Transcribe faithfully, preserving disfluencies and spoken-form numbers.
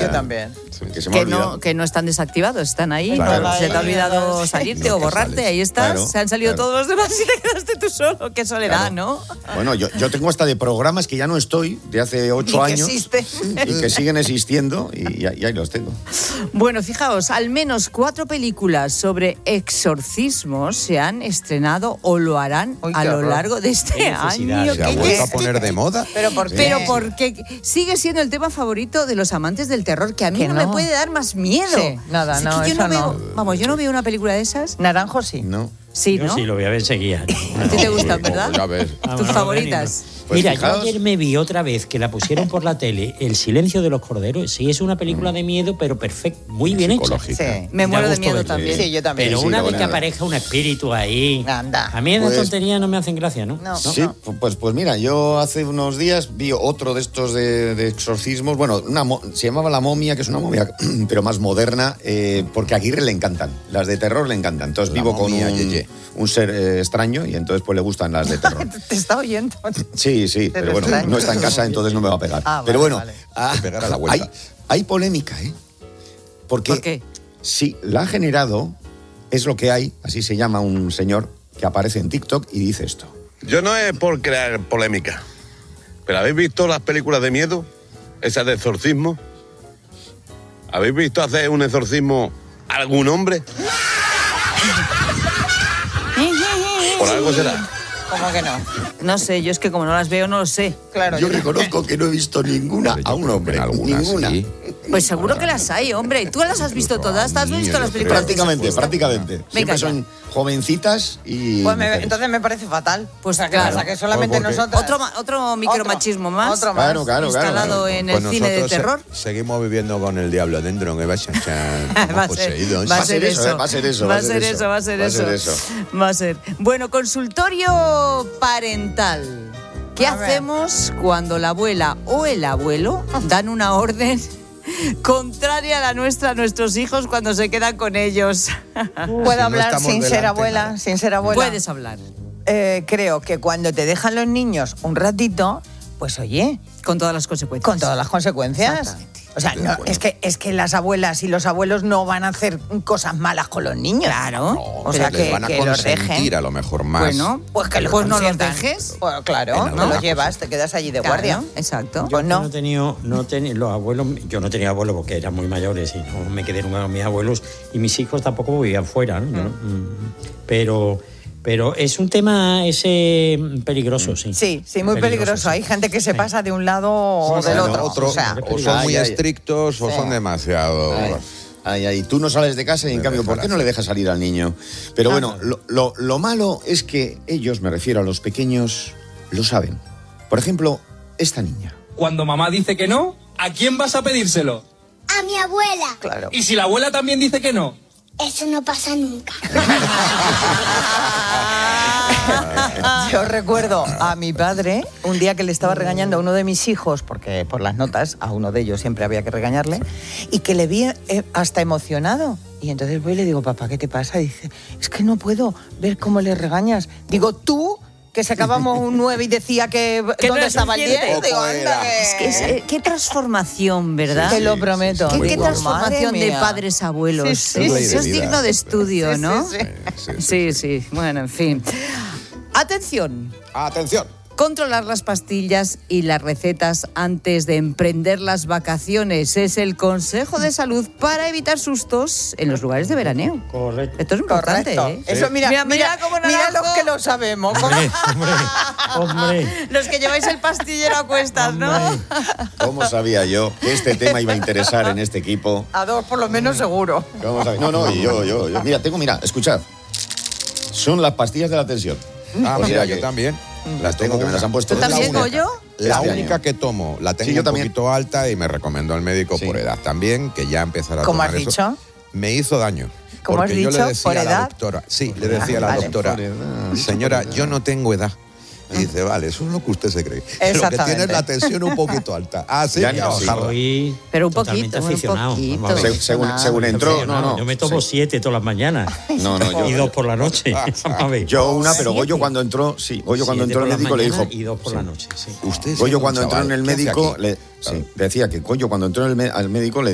Yo también. Sí. Que, se me que, no, que no están desactivados, están ahí. Claro. Se te ha olvidado salirte no, o borrarte, sales. Ahí estás. Claro, se han salido claro. todos los demás y te quedaste tú solo. Qué soledad, claro. ¿no? Bueno, yo, yo tengo hasta de programas que ya no estoy, de hace ocho y años. Que existe. Y que siguen existiendo y, y ahí los tengo. Bueno, fijaos, al menos cuatro películas sobre exorcismos se han estrenado o lo harán Uy, a lo horror. largo de este año. ¿Se ha vuelto a poner de moda? ¿Pero por qué? Pero porque sigue siendo el tema favorito de los amantes del terror, que a mí no, no me puede dar más miedo. Sí, nada, es no, que yo eso no veo, no. Vamos, yo no veo una película de esas. Naranjo sí. No. Sí, yo ¿no? sí, lo voy a ver enseguida. A ti te gustan, ¿verdad? Pues a ver. Ah, Tus favoritas. Pues Mira, fijaos. Yo ayer me vi otra vez que la pusieron por la tele, El silencio de los corderos. Sí, es una película de miedo, pero perfecto, muy bien hecha. Sí. Me muero de miedo también. Sí, yo también. Pero sí, una sí, vez que aparezca un espíritu ahí. Anda. A mí esas pues, tonterías no me hacen gracia, ¿no? No. Sí, no. Pues, pues mira, yo hace unos días vi otro de estos de, de exorcismos. Bueno, una, se llamaba La Momia, que es una momia, pero más moderna, eh, porque a Aguirre le encantan. Las de terror le encantan. Entonces La vivo momia, con un, ye, ye. un ser eh, extraño y entonces pues le gustan las de terror. Te está oyendo. Sí, sí, pero bueno, extraño. No está en casa, entonces no me va a pegar. Ah, pero vale, bueno, vale. ah, pegar a la vuelta. Hay, hay polémica, ¿eh? Porque ¿Por qué? Sí, la ha generado, es lo que hay, así se llama un señor que aparece en TikTok y dice esto. Yo no es por crear polémica, pero ¿habéis visto las películas de miedo? Esas de exorcismo. ¿Habéis visto hacer un exorcismo a algún hombre? Por algo será. ¿Cómo que no? No sé, yo es que como no las veo, no lo sé. Claro. Yo reconozco que no he visto ninguna a un hombre. Algunas, ninguna. Sí. Pues seguro que las hay, hombre. ¿Tú las has visto todas? ¿Has visto las películas? Prácticamente, prácticamente. Venga, Siempre ya. son jovencitas y... Pues me, entonces me parece fatal. Pues o sea, claro. O sea, que solamente Pues nosotros... Otro, otro micromachismo más. Otro más. Claro, claro, claro. Instalado claro. en Pues el cine de terror. Se, seguimos viviendo con el diablo dentro, que va a ser va a ser, va a ser eso, va a ser eso, va a ser eso, va a ser eso, va a ser. Bueno, consultorio parental. ¿Qué A ver. hacemos cuando la abuela o el abuelo dan una orden contraria a la nuestra a nuestros hijos cuando se quedan con ellos? ¿Puedo Si no hablar estamos sin ser delante, abuela? nada. Sin ser abuela. Puedes hablar. Eh, creo que cuando te dejan los niños un ratito, pues oye, Con todas las consecuencias. con todas las consecuencias. Exactamente. O sea, Estoy de no, acuerdo. es, que, es que las abuelas y los abuelos no van a hacer cosas malas con los niños. Claro. No, O sea, les que- van a que los consentir dejen. a lo mejor más. Bueno, Pues que los pues no los consientan. dejes. Pues claro, En no algunas los llevas, cosas. te quedas allí de Claro, guardia. exacto. Pues no. No he tenido, no he tenido, los abuelos, yo no tenía abuelos porque eran muy mayores y no me quedé nunca con mis abuelos y mis hijos tampoco vivían fuera, ¿no? Yo no- mm, pero, pero es un tema ese peligroso, sí. Sí, sí, muy peligroso. sí. Hay gente que se Sí. pasa de un lado o del Bueno, otro. otro- O sea, o son muy Ay, ay. estrictos o Sí. son demasiado... Ay, ay, ay, tú no sales de casa y en Me cambio, ¿por dejarás. qué no le dejas salir al niño? Pero bueno, lo, lo, lo malo es que ellos, me refiero a los pequeños, lo saben. Por ejemplo, esta niña. Cuando mamá dice que no, ¿a quién vas a pedírselo? A mi abuela. claro. Y si la abuela también dice que no. Eso no pasa nunca. Yo recuerdo a mi padre un día que le estaba regañando a uno de mis hijos, porque por las notas a uno de ellos siempre había que regañarle, y que le vi eh, hasta emocionado. Y entonces voy y le digo, papá, ¿qué te pasa? Dice, es que no puedo ver cómo le regañas. Digo, tú, que sacábamos un nueve y decía que, Que no ¿dónde era estaba el suficiente. diez? Digo, Poco anda, era. que... Es que es, eh, qué transformación, ¿verdad? Te lo prometo. ¿Qué, qué Digo, transformación madre de mía. padres a abuelos? Sí, sí, Eso sí. es digno de estudio, Sí, ¿no? sí, sí. Sí, sí, Sí, sí. Bueno, en fin. Atención. Atención. Controlar las pastillas y las recetas antes de emprender las vacaciones es el consejo de salud para evitar sustos en los lugares de veraneo. Correcto. Esto es importante, Correcto. ¿eh? Eso, mira, Mira, mira, mira cómo mira Naranjo- los que lo sabemos. Hombre, hombre, hombre. Los que lleváis el pastillero a cuestas, ¿no? ¿Cómo sabía yo que este tema iba a interesar en este equipo? A dos, por lo menos, seguro. ¿Cómo sabía? No, no, y yo, yo, yo. Mira, tengo, mira, escuchad. Son las pastillas de la tensión. Ah, O mira, sea yo que también. Las tengo, que me las han puesto. ¿Tú también, la única- Goyo? La Este única año. que tomo, la tengo Sí, yo un también. poquito alta y me recomendó al médico Sí. por edad también, que ya empezara a ¿Cómo tomar has eso. dicho? Me hizo daño. ¿Cómo porque has yo dicho? le decía ¿Por a la edad? doctora, sí, le decía a la vale. doctora, Por edad, señora, por edad. yo no tengo edad. Y dice, vale, eso es lo que usted se cree. Lo que Exactamente. tiene es la tensión un poquito alta. Ah, sí, Ya ya, no, os sí. salgo. Soy Pero un totalmente poquito, un aficionado. poquito. Vamos a ver. Se- según, según entró, no, no. Yo me tomo Sí. siete todas las mañanas No, no, y yo. dos por la noche. Vamos a ver. Yo una, pero Siete. Goyo cuando entró, sí, Goyo cuando Siete entró el por la médico le dijo. mañana y dos por la noche, sí. Usted, Goyo siendo un cuando entró chaval, en el ¿qué hace médico, aquí? le, sí, decía que Goyo cuando entró en el me- al médico le